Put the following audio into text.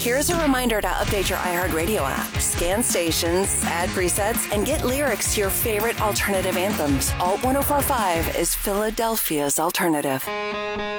Here's a reminder to update your iHeartRadio app, scan stations, add presets, and get lyrics to your favorite alternative anthems. Alt 104.5 is Philadelphia's alternative.